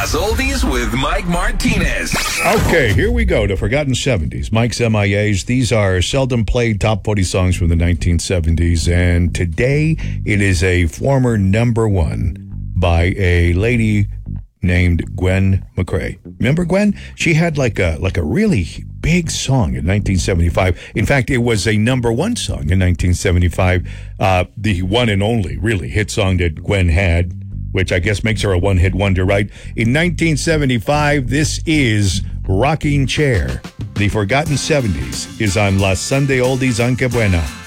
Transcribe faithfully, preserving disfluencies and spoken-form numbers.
Las Oldies with Mike Martinez. Okay, here we go. The Forgotten seventies. Mike's M I As. These are seldom played top forty songs from the nineteen seventies. And today it is a former number one by a lady named Gwen McCrae. Remember Gwen? She had like a like a really big song in nineteen seventy-five. In fact, it was a number one song in nineteen seventy-five. Uh, the one and only, really, hit song that Gwen had, which I guess makes her a one-hit wonder, right? In nineteen seventy-five, this is Rocking Chair. The Forgotten seventies is on La Sunday Oldies on Que Buena.